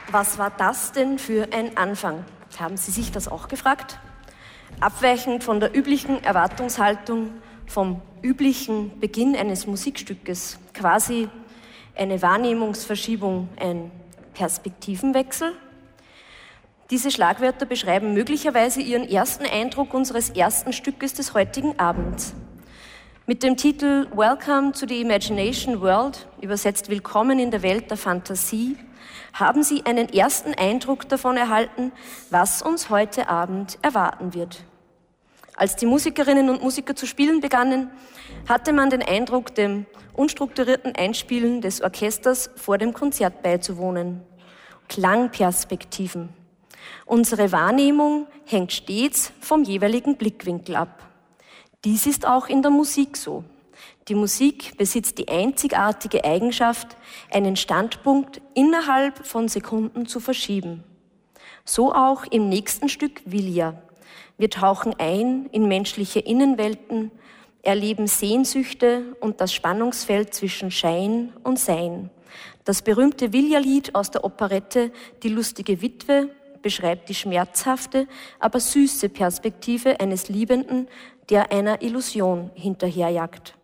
Was war das denn für ein Anfang? Haben Sie sich das auch gefragt? Abweichend von der üblichen Erwartungshaltung, vom üblichen Beginn eines Musikstückes, quasi eine Wahrnehmungsverschiebung, ein Perspektivenwechsel? Diese Schlagwörter beschreiben möglicherweise Ihren ersten Eindruck unseres ersten Stückes des heutigen Abends. Mit dem Titel Welcome to the Imagination World, übersetzt Willkommen in der Welt der Fantasie, haben Sie einen ersten Eindruck davon erhalten, was uns heute Abend erwarten wird. Als die Musikerinnen und Musiker zu spielen begannen, hatte man den Eindruck, dem unstrukturierten Einspielen des Orchesters vor dem Konzert beizuwohnen. Klangperspektiven. Unsere Wahrnehmung hängt stets vom jeweiligen Blickwinkel ab. Dies ist auch in der Musik so. Die Musik besitzt die einzigartige Eigenschaft, einen Standpunkt innerhalb von Sekunden zu verschieben. So auch im nächsten Stück Vilja. Wir tauchen ein in menschliche Innenwelten, erleben Sehnsüchte und das Spannungsfeld zwischen Schein und Sein. Das berühmte Vilja-Lied aus der Operette Die lustige Witwe beschreibt die schmerzhafte, aber süße Perspektive eines Liebenden, der einer Illusion hinterherjagt.